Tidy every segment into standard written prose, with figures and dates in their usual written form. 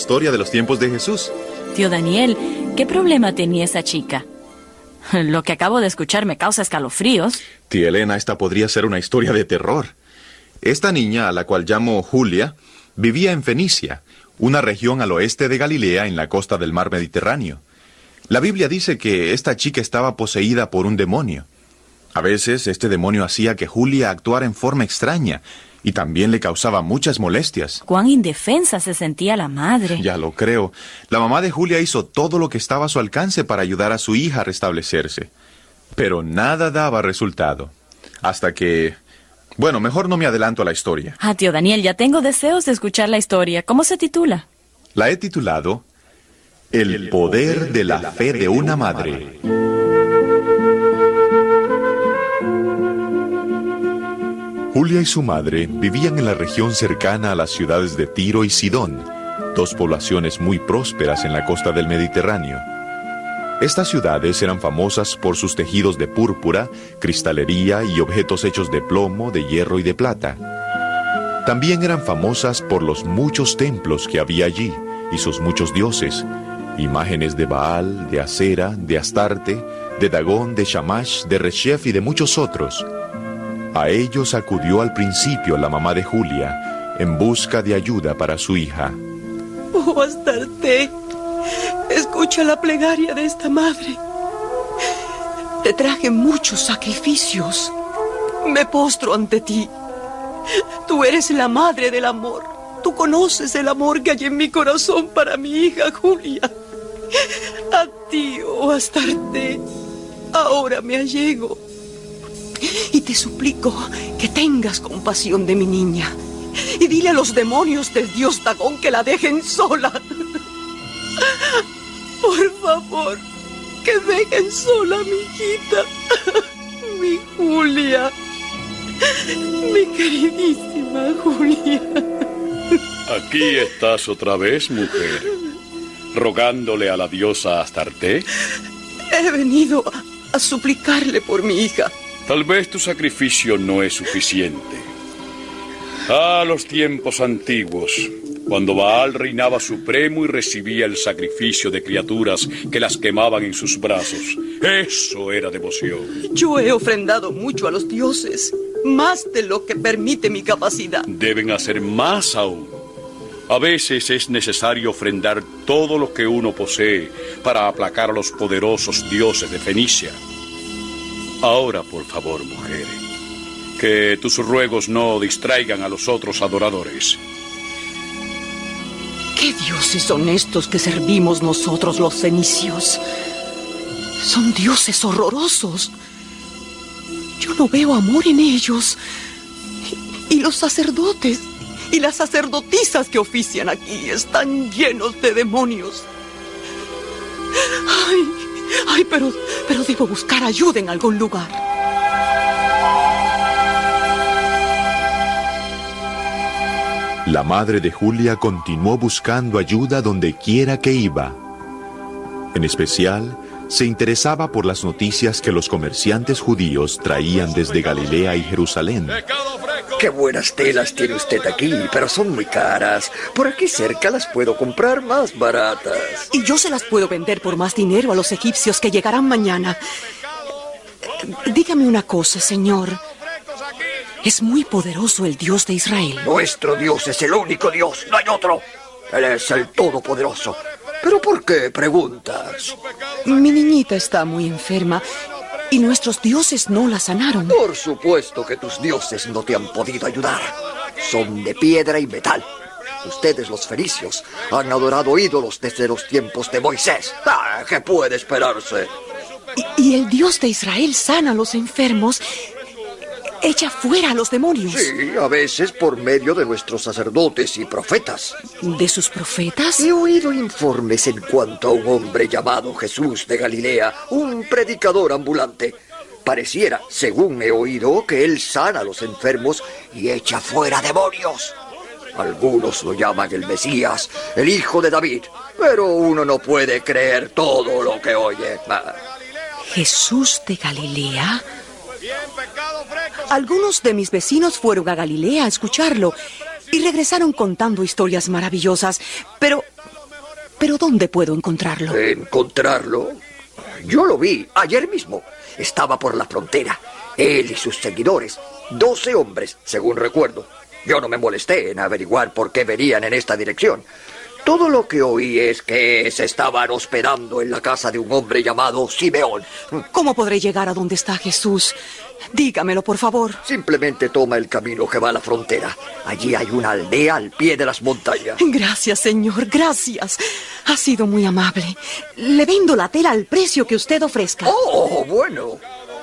historia de los tiempos de Jesús. Tío Daniel, ¿qué problema tenía esa chica? Lo que acabo de escuchar me causa escalofríos. Tía Elena, esta podría ser una historia de terror. Esta niña, a la cual llamo Julia, vivía en Fenicia, una región al oeste de Galilea en la costa del mar Mediterráneo. La Biblia dice que esta chica estaba poseída por un demonio. A veces este demonio hacía que Julia actuara en forma extraña y también le causaba muchas molestias. Cuán indefensa se sentía la madre. Ya lo creo. La mamá de Julia hizo todo lo que estaba a su alcance para ayudar a su hija a restablecerse. Pero nada daba resultado. Hasta que... Bueno, mejor no me adelanto a la historia. Tío Daniel, ya tengo deseos de escuchar la historia. ¿Cómo se titula? La he titulado El poder de la fe de una madre. Julia y su madre vivían en la región cercana a las ciudades de Tiro y Sidón, dos poblaciones muy prósperas en la costa del Mediterráneo. Estas ciudades eran famosas por sus tejidos de púrpura, cristalería y objetos hechos de plomo, de hierro y de plata. También eran famosas por los muchos templos que había allí y sus muchos dioses, imágenes de Baal, de Acera, de Astarte, de Dagón, de Shamash, de Reshef y de muchos otros. A ellos acudió al principio la mamá de Julia en busca de ayuda para su hija. Oh, Astarte, escucha la plegaria de esta madre. Te traje muchos sacrificios. Me postro ante ti. Tú eres la madre del amor. Tú conoces el amor que hay en mi corazón para mi hija Julia. A ti, oh Astarte, ahora me allego. Y te suplico que tengas compasión de mi niña. Y dile a los demonios del dios Dagón que la dejen sola. Por favor, que dejen sola a mi hijita. Mi Julia. Mi queridísima Julia. Aquí estás otra vez, mujer, rogándole a la diosa Astarte. He venido a suplicarle por mi hija. Tal vez tu sacrificio no es suficiente. Los tiempos antiguos, cuando Baal reinaba supremo y recibía el sacrificio de criaturas que las quemaban en sus brazos. Eso era devoción. Yo he ofrendado mucho a los dioses, más de lo que permite mi capacidad. Deben hacer más aún. A veces es necesario ofrendar todo lo que uno posee para aplacar a los poderosos dioses de Fenicia. Ahora, por favor, mujer, que tus ruegos no distraigan a los otros adoradores. ¿Qué dioses son estos que servimos nosotros los fenicios? Son dioses horrorosos. Yo no veo amor en ellos. Y los sacerdotes y las sacerdotisas que ofician aquí están llenos de demonios. Ay, pero debo buscar ayuda en algún lugar. La madre de Julia continuó buscando ayuda donde quiera que iba. En especial, se interesaba por las noticias que los comerciantes judíos traían desde Galilea y Jerusalén. ¡Qué buenas telas tiene usted aquí! Pero son muy caras. Por aquí cerca las puedo comprar más baratas. Y yo se las puedo vender por más dinero a los egipcios que llegarán mañana. Dígame una cosa, señor. Es muy poderoso el Dios de Israel. Nuestro Dios es el único Dios, no hay otro. Él es el Todopoderoso. ¿Pero por qué preguntas? Mi niñita está muy enferma y nuestros dioses no la sanaron. Por supuesto que tus dioses no te han podido ayudar. Son de piedra y metal. Ustedes, los fenicios, han adorado ídolos desde los tiempos de Moisés. ¿Qué puede esperarse? Y el Dios de Israel sana a los enfermos, echa fuera a los demonios. Sí, a veces por medio de nuestros sacerdotes y profetas. ¿De sus profetas? He oído informes en cuanto a un hombre llamado Jesús de Galilea, un predicador ambulante. Pareciera, según he oído, que él sana a los enfermos y echa fuera demonios. Algunos lo llaman el Mesías, el hijo de David, pero uno no puede creer todo lo que oye. ¿Jesús de Galilea? Algunos de mis vecinos fueron a Galilea a escucharlo y regresaron contando historias maravillosas, pero ¿Pero dónde puedo encontrarlo? ¿Encontrarlo? Yo lo vi ayer mismo. Estaba por la frontera. Él y sus seguidores. 12 hombres, según recuerdo. Yo no me molesté en averiguar por qué venían en esta dirección. Todo lo que oí es que se estaban hospedando en la casa de un hombre llamado Simeón. ¿Cómo podré llegar a donde está Jesús? Dígamelo, por favor. Simplemente toma el camino que va a la frontera. Allí hay una aldea al pie de las montañas. Gracias, señor, gracias. Ha sido muy amable. Le vendo la tela al precio que usted ofrezca. ¡Oh, bueno!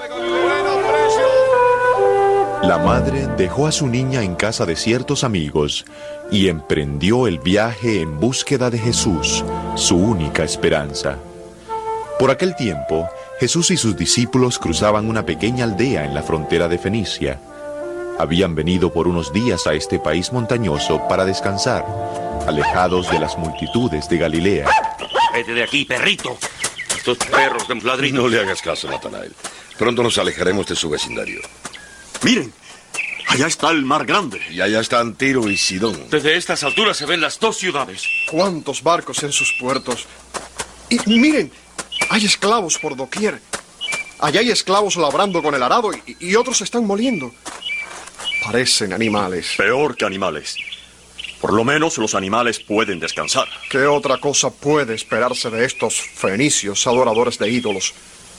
La madre dejó a su niña en casa de ciertos amigos y emprendió el viaje en búsqueda de Jesús, su única esperanza. Por aquel tiempo, Jesús y sus discípulos cruzaban una pequeña aldea en la frontera de Fenicia. Habían venido por unos días a este país montañoso para descansar, alejados de las multitudes de Galilea. ¡Vete de aquí, perrito! Estos perros de un ladrillo. No le hagas caso, Natanael. Pronto nos alejaremos de su vecindario. Miren, allá está el mar grande. Y allá están Tiro y Sidón. Desde estas alturas se ven las dos ciudades. ¿Cuántos barcos en sus puertos? Y miren, hay esclavos por doquier. Allá hay esclavos labrando con el arado y otros están moliendo. Parecen animales. Peor que animales. Por lo menos los animales pueden descansar. ¿Qué otra cosa puede esperarse de estos fenicios adoradores de ídolos?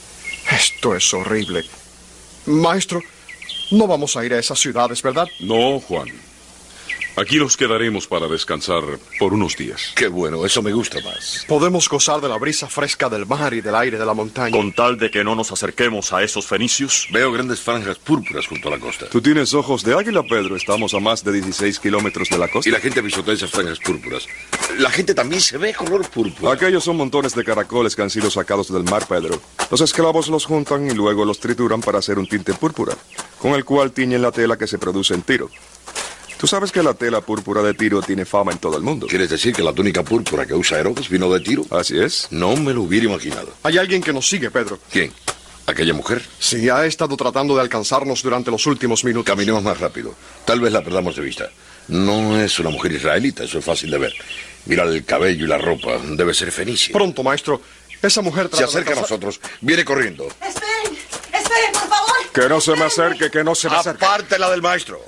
Esto es horrible. Maestro, no vamos a ir a esas ciudades, ¿verdad? No, Juan. Aquí nos quedaremos para descansar por unos días. Qué bueno, eso me gusta más. Podemos gozar de la brisa fresca del mar y del aire de la montaña. Con tal de que no nos acerquemos a esos fenicios. Veo grandes franjas púrpuras junto a la costa. Tú tienes ojos de águila, Pedro. Estamos a más de 16 kilómetros de la costa. Y la gente pisotea esas franjas púrpuras. La gente también se ve color púrpura. Aquellos son montones de caracoles que han sido sacados del mar, Pedro. Los esclavos los juntan y luego los trituran para hacer un tinte púrpura, con el cual tiñen la tela que se produce en Tiro. Tú sabes que la tela púrpura de Tiro tiene fama en todo el mundo. ¿Quieres decir que la túnica púrpura que usa Herodes vino de Tiro? Así es. No me lo hubiera imaginado. Hay alguien que nos sigue, Pedro. ¿Quién? ¿Aquella mujer? Sí, ha estado tratando de alcanzarnos durante los últimos minutos. Caminemos más rápido. Tal vez la perdamos de vista. No es una mujer israelita, eso es fácil de ver. Mira el cabello y la ropa. Debe ser fenicia. Pronto, maestro. Esa mujer se acerca a nosotros. Viene corriendo. Esperen, por favor. Que no se me acerque, que no se me acerque. Apártela del maestro.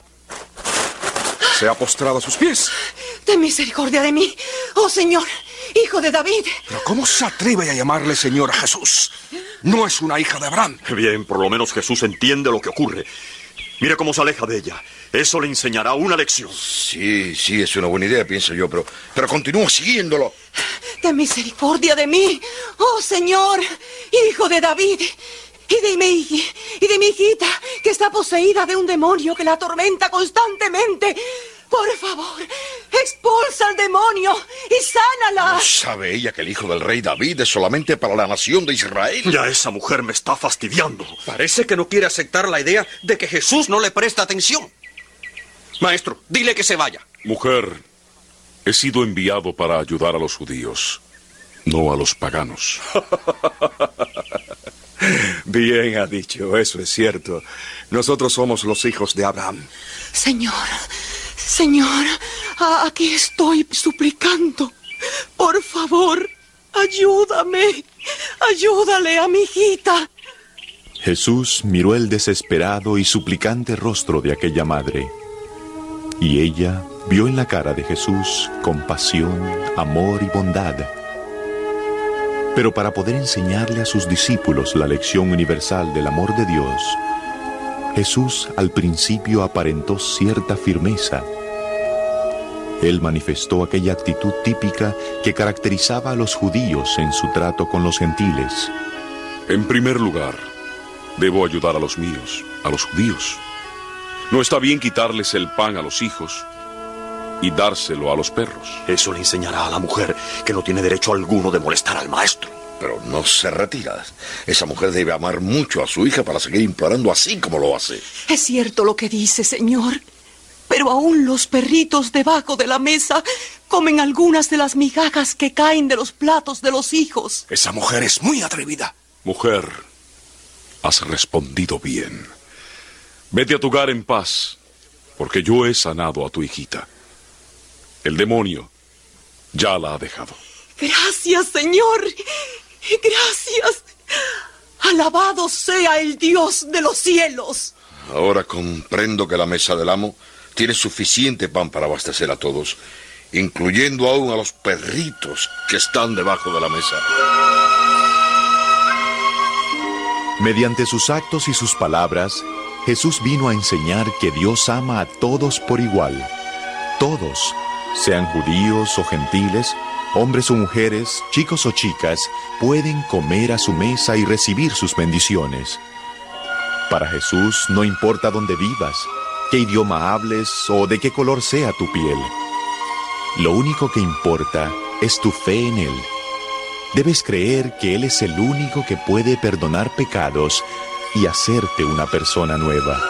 Se ha postrado a sus pies. Ten misericordia de mí, oh Señor, hijo de David. ¿Pero cómo se atreve a llamarle Señor a Jesús? No es una hija de Abraham. Bien, por lo menos Jesús entiende lo que ocurre. Mira cómo se aleja de ella. Eso le enseñará una lección. Sí, es una buena idea, pienso yo, pero continúa siguiéndolo. Ten misericordia de mí, oh Señor, hijo de David. Y de mi hijita, que está poseída de un demonio que la atormenta constantemente. Por favor, expulsa al demonio y sánala. ¿No sabe ella que el hijo del rey David es solamente para la nación de Israel? Ya esa mujer me está fastidiando. Parece que no quiere aceptar la idea de que Jesús no le presta atención. Maestro, dile que se vaya. Mujer, he sido enviado para ayudar a los judíos, no a los paganos. Bien ha dicho, eso es cierto. Nosotros somos los hijos de Abraham. Señor, aquí estoy suplicando. Por favor, ayúdame. Ayúdale a mi hijita. Jesús miró el desesperado y suplicante rostro de aquella madre. Y ella vio en la cara de Jesús compasión, amor y bondad. Pero para poder enseñarle a sus discípulos la lección universal del amor de Dios, Jesús al principio aparentó cierta firmeza. Él manifestó aquella actitud típica que caracterizaba a los judíos en su trato con los gentiles. En primer lugar, debo ayudar a los míos, a los judíos. No está bien quitarles el pan a los hijos y dárselo a los perros. Eso le enseñará a la mujer que no tiene derecho alguno de molestar al maestro. Pero no se retira. Esa mujer debe amar mucho a su hija para seguir implorando así como lo hace. Es cierto lo que dice, Señor. Pero aún los perritos debajo de la mesa comen algunas de las migajas que caen de los platos de los hijos. Esa mujer es muy atrevida. Mujer, has respondido bien. Vete a tu hogar en paz, porque yo he sanado a tu hijita. El demonio ya la ha dejado. Gracias, Señor. Gracias. Alabado sea el Dios de los cielos. Ahora comprendo que la mesa del amo tiene suficiente pan para abastecer a todos, incluyendo aún a los perritos que están debajo de la mesa. Mediante sus actos y sus palabras, Jesús vino a enseñar que Dios ama a todos por igual. Todos, sean judíos o gentiles, hombres o mujeres, chicos o chicas, pueden comer a su mesa y recibir sus bendiciones. Para Jesús no importa dónde vivas, qué idioma hables o de qué color sea tu piel. Lo único que importa es tu fe en Él. Debes creer que Él es el único que puede perdonar pecados y hacerte una persona nueva.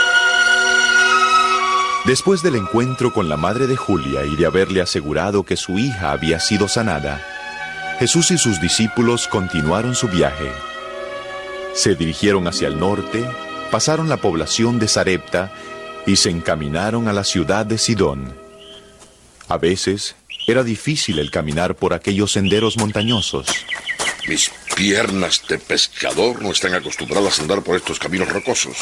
Después del encuentro con la madre de Julia y de haberle asegurado que su hija había sido sanada, Jesús y sus discípulos continuaron su viaje. Se dirigieron hacia el norte, pasaron la población de Sarepta y se encaminaron a la ciudad de Sidón. A veces era difícil el caminar por aquellos senderos montañosos. Mis piernas de pescador no están acostumbradas a andar por estos caminos rocosos.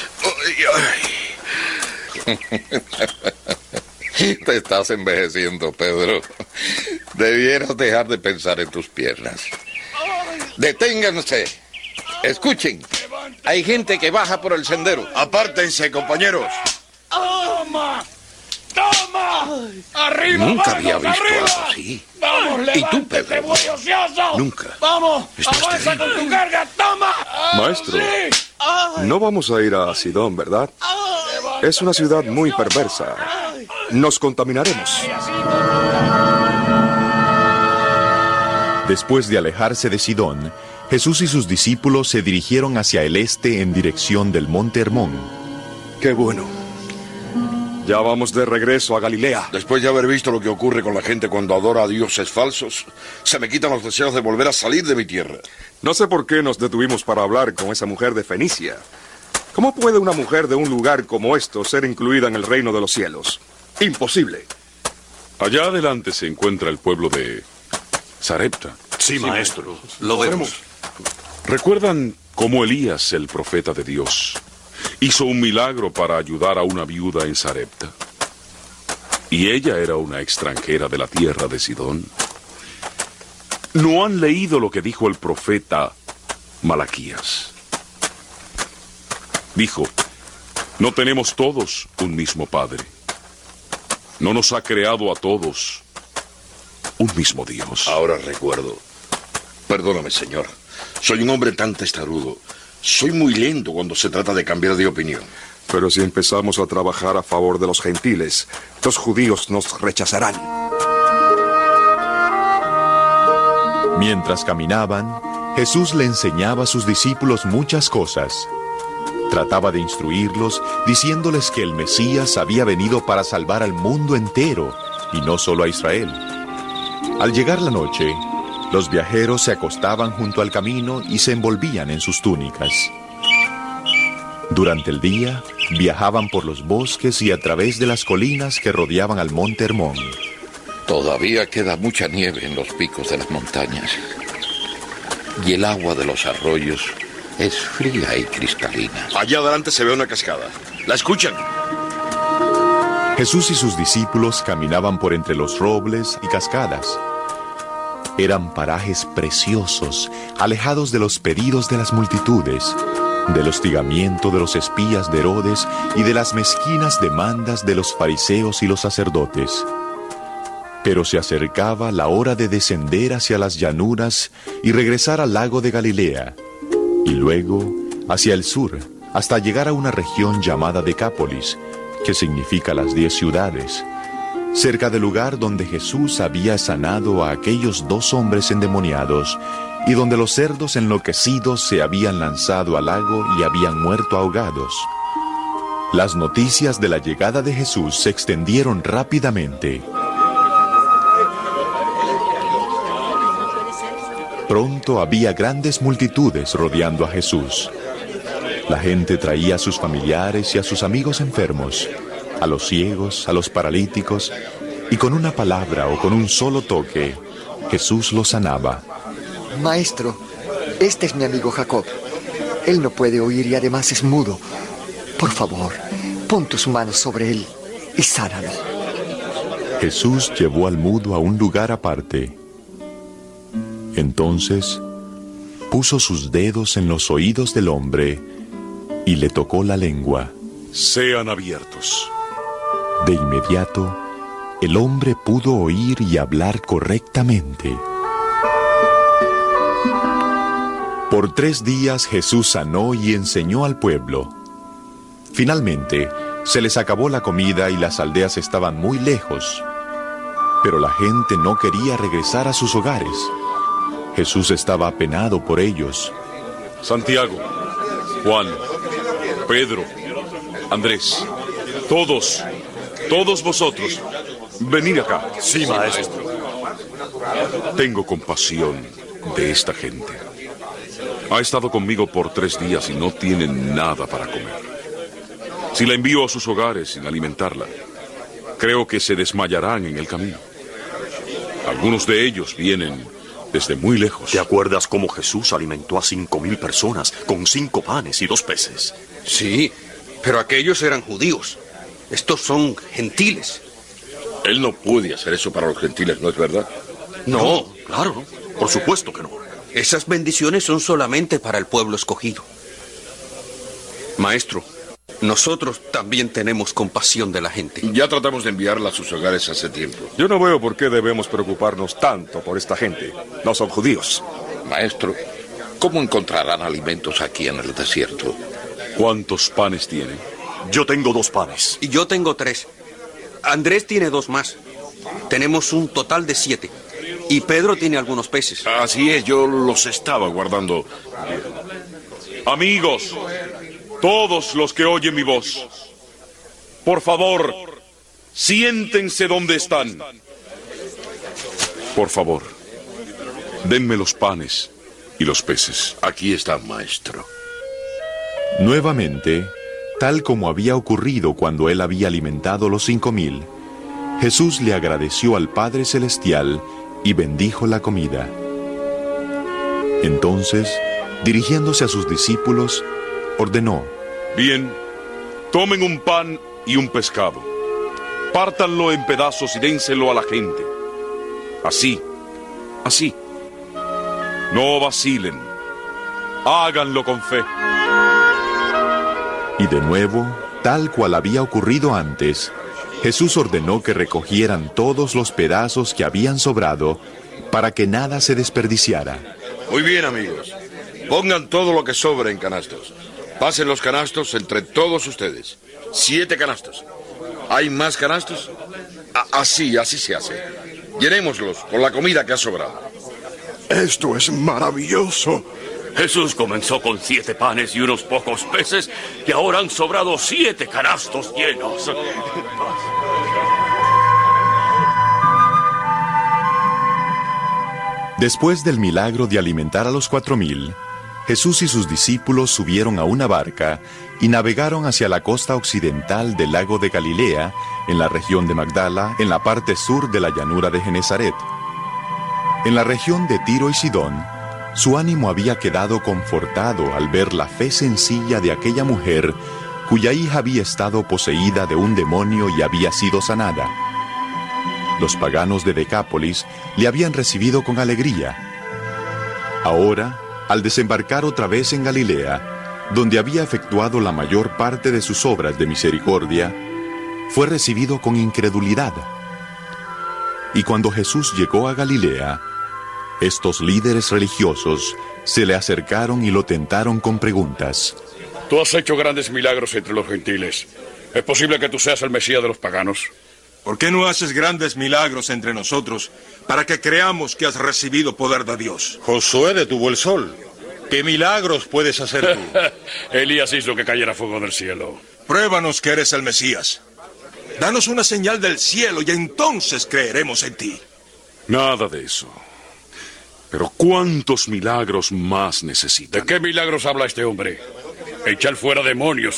Te estás envejeciendo, Pedro. Debieras dejar de pensar en tus piernas. Deténganse. Escuchen. Hay gente que baja por el sendero. Apártense, compañeros. ¡Toma! ¡Toma! ¡Arriba! Nunca había vamos, visto arriba. algo así. ¡Vamos, ¿Y tú, Pedro? ocioso! Nunca. ¡Vamos! Esto es ¡Avanza terrible. con tu carga! ¡Toma! Maestro, ¡Sí! no vamos a ir a Sidón, ¿verdad? Es una ciudad muy perversa. Nos contaminaremos. Después de alejarse de Sidón, Jesús y sus discípulos se dirigieron hacia el este en dirección del monte Hermón. ¡Qué bueno! Ya vamos de regreso a Galilea. Después de haber visto lo que ocurre con la gente cuando adora a dioses falsos, se me quitan los deseos de volver a salir de mi tierra. No sé por qué nos detuvimos para hablar con esa mujer de Fenicia. ¿Cómo puede una mujer de un lugar como esto ser incluida en el reino de los cielos? Imposible. Allá adelante se encuentra el pueblo de Sarepta. Sí, maestro. Lo vemos. ¿Recuerdan cómo Elías, el profeta de Dios, hizo un milagro para ayudar a una viuda en Sarepta? Y ella era una extranjera de la tierra de Sidón. ¿No han leído lo que dijo el profeta Malaquías? Dijo, no tenemos todos un mismo Padre. No nos ha creado a todos un mismo Dios. Ahora recuerdo. Perdóname, Señor. Soy un hombre tan testarudo. Soy muy lento cuando se trata de cambiar de opinión. Pero si empezamos a trabajar a favor de los gentiles, los judíos nos rechazarán. Mientras caminaban, Jesús le enseñaba a sus discípulos muchas cosas. Trataba de instruirlos, diciéndoles que el Mesías había venido para salvar al mundo entero, y no solo a Israel. Al llegar la noche, los viajeros se acostaban junto al camino y se envolvían en sus túnicas. Durante el día, viajaban por los bosques y a través de las colinas que rodeaban al monte Hermón. Todavía queda mucha nieve en los picos de las montañas. Y el agua de los arroyos es fría y cristalina. Allá adelante se ve una cascada. ¿La escuchan? Jesús y sus discípulos caminaban por entre los robles y cascadas. Eran parajes preciosos, alejados de los pedidos de las multitudes, del hostigamiento de los espías de Herodes y de las mezquinas demandas de los fariseos y los sacerdotes. Pero se acercaba la hora de descender hacia las llanuras y regresar al lago de Galilea, y luego hacia el sur, hasta llegar a una región llamada Decápolis, que significa las 10 ciudades, cerca del lugar donde Jesús había sanado a aquellos 2 hombres endemoniados, y donde los cerdos enloquecidos se habían lanzado al lago y habían muerto ahogados. Las noticias de la llegada de Jesús se extendieron rápidamente. Pronto había grandes multitudes rodeando a Jesús. La gente traía a sus familiares y a sus amigos enfermos, a los ciegos, a los paralíticos, y con una palabra o con un solo toque, Jesús lo sanaba. Maestro, este es mi amigo Jacob. Él no puede oír y además es mudo. Por favor, pon tus manos sobre él y sánalo. Jesús llevó al mudo a un lugar aparte. Entonces, puso sus dedos en los oídos del hombre y le tocó la lengua. Sean abiertos. De inmediato, el hombre pudo oír y hablar correctamente. Por 3 días Jesús sanó y enseñó al pueblo. Finalmente, se les acabó la comida y las aldeas estaban muy lejos. Pero la gente no quería regresar a sus hogares. Jesús estaba apenado por ellos. Santiago, Juan, Pedro, Andrés, todos vosotros, venid acá. Sí, maestro. Tengo compasión de esta gente. Ha estado conmigo por 3 días y no tienen nada para comer. Si la envío a sus hogares sin alimentarla, creo que se desmayarán en el camino. Algunos de ellos vienen desde muy lejos. ¿Te acuerdas cómo Jesús alimentó a 5.000 personas con 5 panes y 2 peces? Sí, pero aquellos eran judíos. Estos son gentiles. Él no puede hacer eso para los gentiles, ¿no es verdad? No, claro, por supuesto que no. Esas bendiciones son solamente para el pueblo escogido. Maestro, nosotros también tenemos compasión de la gente. Ya tratamos de enviarla a sus hogares hace tiempo. Yo no veo por qué debemos preocuparnos tanto por esta gente. No son judíos. Maestro, ¿cómo encontrarán alimentos aquí en el desierto? ¿Cuántos panes tienen? Yo tengo 2 panes. Y yo tengo 3. Andrés tiene 2 más. Tenemos un total de 7. Y Pedro tiene algunos peces. Así es, yo los estaba guardando. Amigos, todos los que oyen mi voz, por favor, siéntense donde están. Por favor, denme los panes y los peces. Aquí están, maestro. Nuevamente, tal como había ocurrido cuando él había alimentado los 5.000, Jesús le agradeció al Padre Celestial y bendijo la comida. Entonces, dirigiéndose a sus discípulos, ordenó: Bien, tomen un pan y un pescado, pártanlo en pedazos y dénselo a la gente. Así. No vacilen, háganlo con fe. Y de nuevo, tal cual había ocurrido antes, Jesús ordenó que recogieran todos los pedazos que habían sobrado para que nada se desperdiciara. Muy bien, amigos. Pongan todo lo que sobre en canastos. Pasen los canastos entre todos ustedes. 7 canastos. ¿Hay más canastos? Así se hace. Llenémoslos con la comida que ha sobrado. Esto es maravilloso. Jesús comenzó con 7 panes y unos pocos peces y ahora han sobrado 7 canastos llenos. Después del milagro de alimentar a los 4.000, Jesús y sus discípulos subieron a una barca y navegaron hacia la costa occidental del lago de Galilea, en la región de Magdala, en la parte sur de la llanura de Genesaret. En la región de Tiro y Sidón, su ánimo había quedado confortado al ver la fe sencilla de aquella mujer cuya hija había estado poseída de un demonio y había sido sanada. Los paganos de Decápolis le habían recibido con alegría. Ahora, al desembarcar otra vez en Galilea, donde había efectuado la mayor parte de sus obras de misericordia, fue recibido con incredulidad. Y cuando Jesús llegó a Galilea, estos líderes religiosos se le acercaron y lo tentaron con preguntas. Tú has hecho grandes milagros entre los gentiles. ¿Es posible que tú seas el Mesías de los paganos? ¿Por qué no haces grandes milagros entre nosotros para que creamos que has recibido poder de Dios? Josué detuvo el sol. ¿Qué milagros puedes hacer tú? Elías hizo que cayera fuego del cielo. Pruébanos que eres el Mesías. Danos una señal del cielo y entonces creeremos en ti. Nada de eso. Pero ¿cuántos milagros más necesitan? ¿De qué milagros habla este hombre? Echar fuera demonios.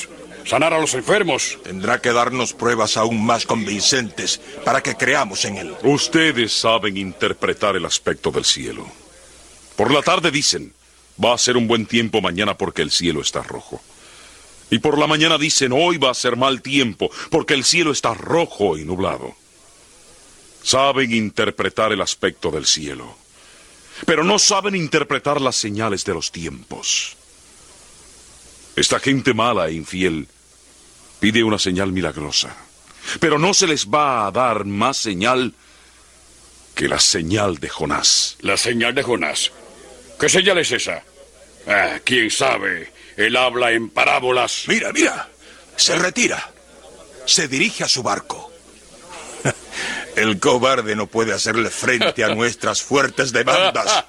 sanar a los enfermos. Tendrá que darnos pruebas aún más convincentes para que creamos en él. Ustedes saben interpretar el aspecto del cielo. Por la tarde dicen, va a ser un buen tiempo mañana porque el cielo está rojo. Y por la mañana dicen, hoy va a ser mal tiempo porque el cielo está rojo y nublado. Saben interpretar el aspecto del cielo, pero no saben interpretar las señales de los tiempos. Esta gente mala e infiel pide una señal milagrosa, pero no se les va a dar más señal que la señal de Jonás. La señal de Jonás. ¿Qué señal es esa? ¿Quién sabe? Él habla en parábolas. Mira, se retira. Se dirige a su barco. El cobarde no puede hacerle frente a nuestras fuertes demandas.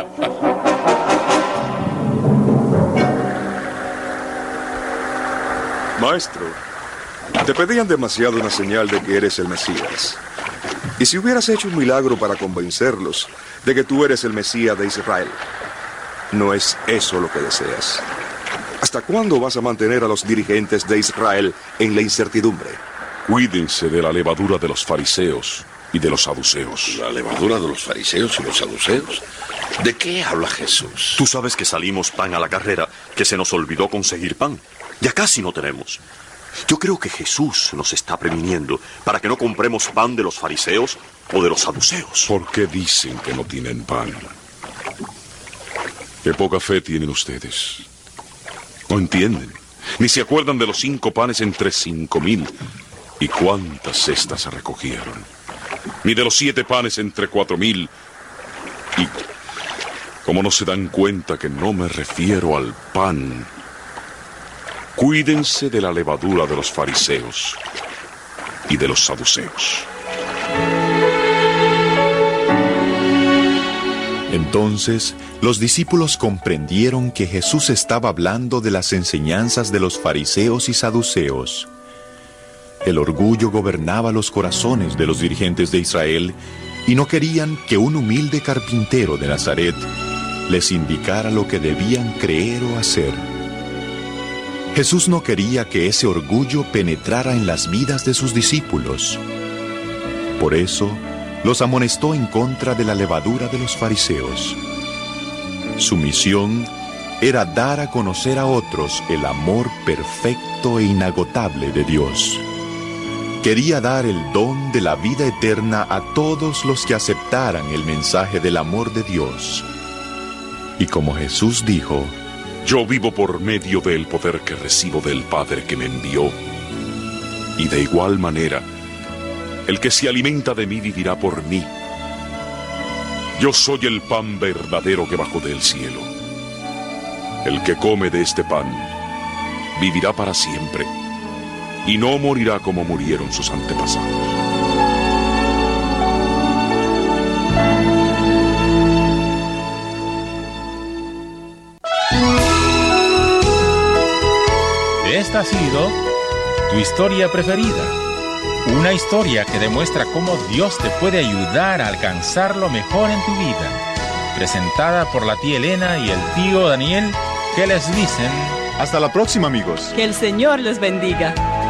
Maestro, te pedían demasiado una señal de que eres el Mesías. Y si hubieras hecho un milagro para convencerlos de que tú eres el Mesías de Israel, no es eso lo que deseas. ¿Hasta cuándo vas a mantener a los dirigentes de Israel en la incertidumbre? Cuídense de la levadura de los fariseos y de los saduceos. ¿La levadura de los fariseos y los saduceos? ¿De qué habla Jesús? Tú sabes que salimos pan a la carrera, que se nos olvidó conseguir pan. Ya casi no tenemos. Yo creo que Jesús nos está previniendo para que no compremos pan de los fariseos o de los saduceos. ¿Por qué dicen que no tienen pan? Qué poca fe tienen ustedes. No entienden, ni se acuerdan de los 5 panes entre 5,000 y cuántas cestas se recogieron, ni de los 7 panes entre 4,000 y como no se dan cuenta que no me refiero al pan. Cuídense de la levadura de los fariseos y de los saduceos. Entonces, los discípulos comprendieron que Jesús estaba hablando de las enseñanzas de los fariseos y saduceos. El orgullo gobernaba los corazones de los dirigentes de Israel y no querían que un humilde carpintero de Nazaret les indicara lo que debían creer o hacer. Jesús no quería que ese orgullo penetrara en las vidas de sus discípulos. Por eso, los amonestó en contra de la levadura de los fariseos. Su misión era dar a conocer a otros el amor perfecto e inagotable de Dios. Quería dar el don de la vida eterna a todos los que aceptaran el mensaje del amor de Dios. Y como Jesús dijo, yo vivo por medio del poder que recibo del Padre que me envió. Y de igual manera, el que se alimenta de mí vivirá por mí. Yo soy el pan verdadero que bajó del cielo. El que come de este pan vivirá para siempre y no morirá como murieron sus antepasados. Esta ha sido tu historia preferida. Una historia que demuestra cómo Dios te puede ayudar a alcanzar lo mejor en tu vida. Presentada por la tía Elena y el tío Daniel, que les dicen... Hasta la próxima, amigos. Que el Señor les bendiga.